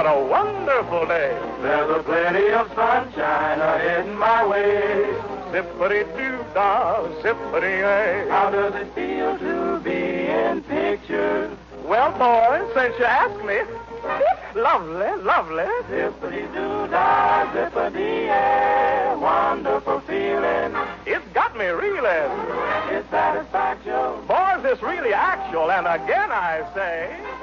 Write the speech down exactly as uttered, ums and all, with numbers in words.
what a wonderful day. There's a plenty of sunshine heading my way. Zippity-doo-dah, zippity-ay. How does it feel to be in pictures? Well, boys, since you asked me, it's lovely, lovely. Zippity-doo-dah, zippity-ay. Wonderful feeling. It's got me reeling. It's satisfaction. Boys, it's really actual, and again I say...